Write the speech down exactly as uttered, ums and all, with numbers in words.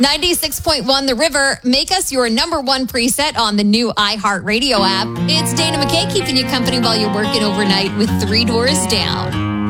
ninety-six point one The River. Make us your number one preset on the new iHeartRadio app. It's Dana McKay keeping you company while you're working overnight with Three Doors Down.